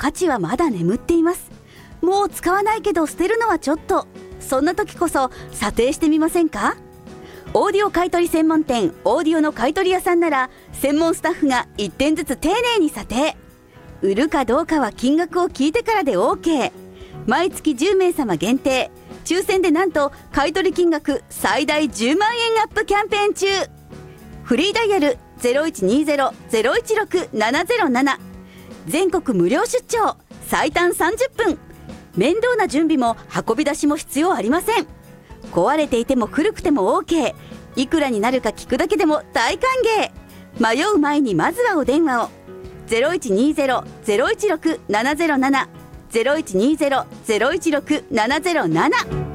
価値はまだ眠っています。もう使わないけど捨てるのはちょっと。そんな時こそ査定してみませんか？オーディオ買取専門店オーディオの買取屋さんなら、専門スタッフが1点ずつ丁寧に査定。売るかどうかは金額を聞いてからで OK。 毎月10名様限定、抽選でなんと買取金額最大10万円アップキャンペーン中。フリーダイヤル 0120-016-707。 全国無料出張、最短30分。面倒な準備も運び出しも必要ありません。壊れていても古くても OK。 いくらになるか聞くだけでも大歓迎。迷う前にまずはお電話を。 0120-016-707 0120-016-707